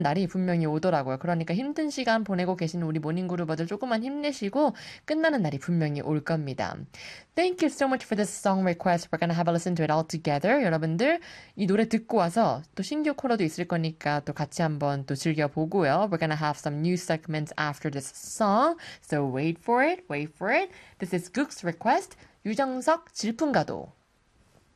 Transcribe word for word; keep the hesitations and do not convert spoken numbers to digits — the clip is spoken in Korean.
날이 분명히 오더라고요. 그러니까 힘든 시간 보내고 계신 우리 모닝그룹어들 조금만 힘내시고 끝나는 날이 분명히 올 겁니다. Thank you so much for this song request. We're gonna have a listen to it all together. 여러분들 이 노래 듣고 와서 또 신규 코너도 있을 거니까 또 같이 한번 또 즐겨보고요. We're gonna have some new segments after this song. So wait for it, wait for it. This is Gook's request. 유정석 질풍가도.